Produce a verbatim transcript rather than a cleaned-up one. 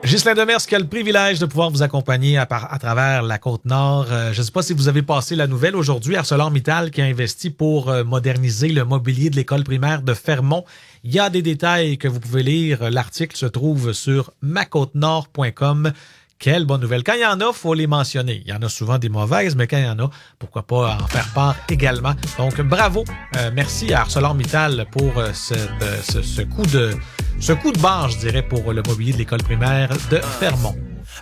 Ghislain Demers qui a le privilège de pouvoir vous accompagner à, par, à travers la Côte-Nord. Euh, je ne sais pas si vous avez passé la nouvelle aujourd'hui. ArcelorMittal qui a investi pour euh, moderniser le mobilier de l'école primaire de Fermont. Il y a des détails que vous pouvez lire. L'article se trouve sur ma côte nord point com. Quelle bonne nouvelle. Quand il y en a, il faut les mentionner. Il y en a souvent des mauvaises, mais quand il y en a, pourquoi pas en faire part également. Donc, bravo. Euh, merci à ArcelorMittal pour euh, ce, euh, ce, ce coup de... Ce coup de barre, je dirais, pour le mobilier de l'école primaire de Fermont.